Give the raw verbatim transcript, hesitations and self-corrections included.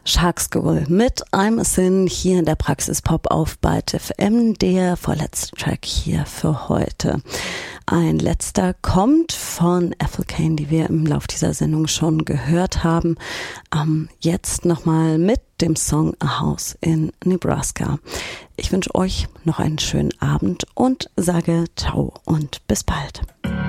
Shark School mit I'm a Sin hier in der Praxis Pop auf Byte F M, der vorletzte Track hier für heute. Ein letzter kommt von Ethel Cain, die wir im Lauf dieser Sendung schon gehört haben. Ähm, jetzt nochmal mit dem Song A House in Nebraska. Ich wünsche euch noch einen schönen Abend und sage ciao und bis bald.